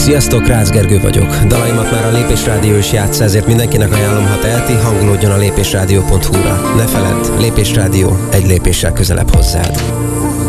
Sziasztok, Rácz Gergő vagyok. Dalaimat már a Lépés Rádió is játsza, ezért mindenkinek ajánlom, ha teheti, hangolódjon a lépésrádió.hu-ra. Ne feledd, Lépés Rádió, egy lépéssel közelebb hozzád.